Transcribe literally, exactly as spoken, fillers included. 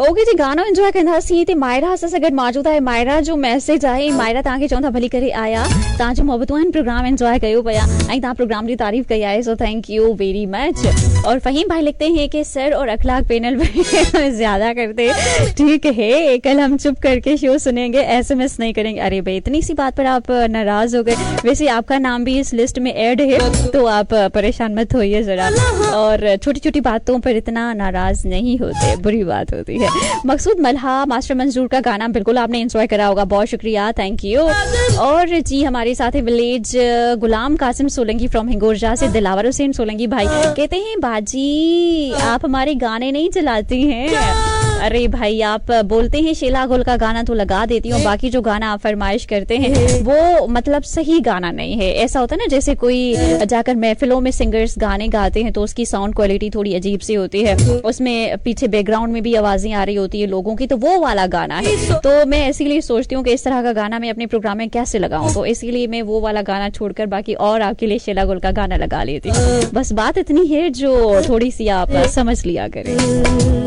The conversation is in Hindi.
ओके जी, गानो एंजॉय कंदासीं ते मायरा असां सां गॾु मौजूद आहे। मायरा जो मैसेज आहे, मायरा तव्हांखे चवनि था भली करे आया, तव्हां जो मोहबतूं आहिनि, प्रोग्राम एंजॉय कयो पिया ऐं तव्हां प्रोग्राम जी तारीफ कई आहे, so thank you very much. और फहीम भाई लिखते हैं कि सर और अखलाक पैनल में ज्यादा करते, ठीक है कल हम चुप करके शो सुनेंगे, एसएमएस नहीं करेंगे। अरे भाई इतनी सी बात पर आप नाराज हो गए, वैसे आपका नाम भी इस लिस्ट में ऐड है तो आप परेशान मत होइए जरा, और छोटी छोटी बातों पर इतना नाराज नहीं होते, बुरी बात होती है। मकसूद मल्हा मास्टर मंजूर का गाना बिल्कुल आपने एंजॉय करा होगा, बहुत शुक्रिया, थैंक यू। और जी हमारे साथ है village Ghulam Qasim Solanki from हिंगोरजा से दिलावर हुसैन सोलंकी भाई, कहते हैं बाजी आप हमारे गाने नहीं चलाती हैं। अरे भाई आप बोलते हैं शेला गुल का गाना तो लगा देती हूँ, बाकी जो गाना आप फरमाइश करते हैं वो मतलब सही गाना नहीं है। ऐसा होता है ना जैसे कोई जाकर महफिलों में सिंगर्स गाने गाते हैं तो उसकी साउंड क्वालिटी थोड़ी अजीब सी होती है, उसमें पीछे बैकग्राउंड में भी आवाजें आ रही होती है लोगों की, तो वो वाला गाना है। तो मैं इसीलिए सोचती हूँ कि इस तरह का गाना मैं अपने प्रोग्राम में कैसे लगाऊं, तो इसीलिए मैं वो वाला गाना छोड़कर बाकी और आपके लिए शेला गुल का गाना लगा लेती हूँ। बस बात इतनी है जो थोड़ी सी आप समझ लिया करें।